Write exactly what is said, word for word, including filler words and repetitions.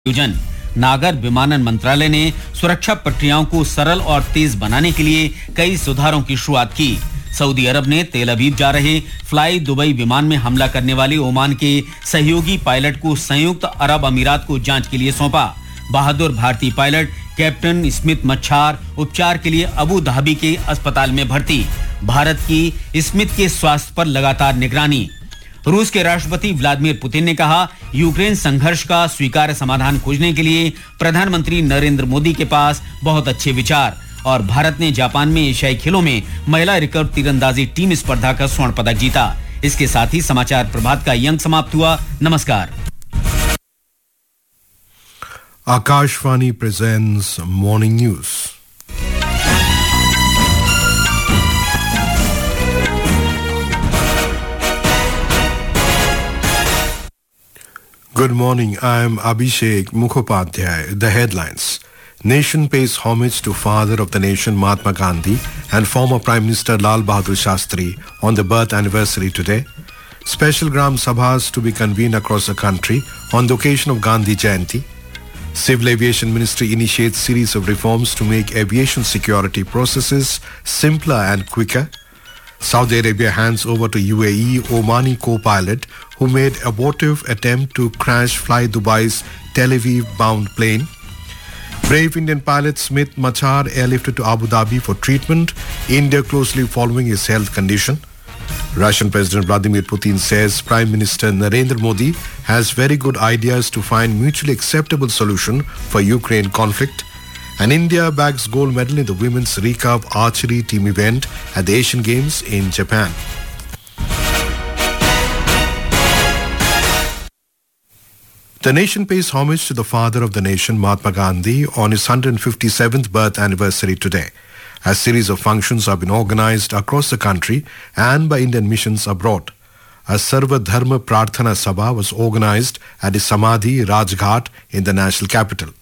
आयोजन। नागर विमानन मंत्रालय ने सुरक्षा प्रक्रियाओं को सरल और तेज बनाने के लिए कई सुधारों की शुरुआत की। सऊदी अरब ने तेल अवीव जा रहे फ्लाई दुबई विमान में हमला करने वाले ओमान के सहयोगी पायलट को संयुक्त अरब अमीरात को जांच के लिए सौंपा। बहादुर भारतीय पायलट कैप्टन स्मिथ मच्छार उपचार के लिए अबू धाबी के अस्पताल में भर्ती। भारत की स्मिथ के स्वास्थ्य पर लगातार निगरानी। रूस के राष्ट्रपति व्लादिमीर पुतिन ने कहा, यूक्रेन संघर्ष का स्वीकार्य समाधान खोजने के लिए प्रधानमंत्री नरेंद्र मोदी के पास बहुत अच्छे विचार। और भारत ने जापान में एशियाई खेलों में महिला रिकर्व तीरंदाजी टीम स्पर्धा का स्वर्ण पदक जीता। इसके साथ ही समाचार प्रभात का ये अंक समाप्त हुआ। नमस्कार। Akashvani presents Morning News. Good morning, I am Abhishek Mukhopadhyay. The headlines. Nation pays homage to father of the nation Mahatma Gandhi and former Prime Minister Lal Bahadur Shastri on the birth anniversary today. Special Gram Sabhas to be convened across the country on the occasion of Gandhi Jayanti. Civil Aviation Ministry initiates series of reforms to make aviation security processes simpler and quicker. Saudi Arabia hands over to U A E Omani co-pilot who made abortive attempt to crash Fly Dubai's Tel Aviv-bound plane. Brave Indian pilot Smith Machar airlifted to Abu Dhabi for treatment, India closely following his health condition. Russian President Vladimir Putin says Prime Minister Narendra Modi has very good ideas to find mutually acceptable solution for Ukraine conflict. And India bags gold medal in the women's recurve archery team event at the Asian Games in Japan. The nation pays homage to the father of the nation, Mahatma Gandhi, on his one hundred fifty-seventh birth anniversary today. A series of functions have been organized across the country and by Indian missions abroad. A Sarva Dharma Prarthana Sabha was organized at his Samadhi, Rajghat, in the national capital.